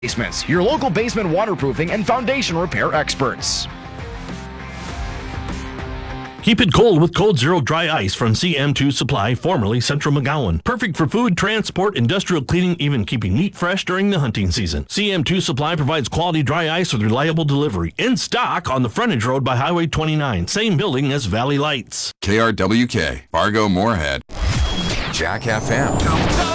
Basements, your local basement waterproofing and foundation repair experts. Keep it cold with Cold Zero Dry Ice from CM2 Supply, formerly Central McGowan. Perfect for food, transport, industrial cleaning, even keeping meat fresh during the hunting season. CM2 Supply provides quality dry ice with reliable delivery. In stock on the frontage road by Highway 29. Same building as Valley Lights. KRWK, Fargo Moorhead. Jack FM.